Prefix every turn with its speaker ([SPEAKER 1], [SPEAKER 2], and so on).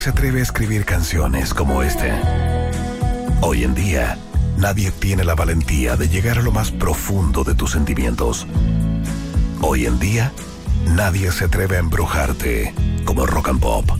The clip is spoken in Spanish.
[SPEAKER 1] se atreve a escribir canciones como este. Hoy en día, nadie tiene la valentía de llegar a lo más profundo de tus sentimientos. Hoy en día, nadie se atreve a embrujarte como Rock and Pop.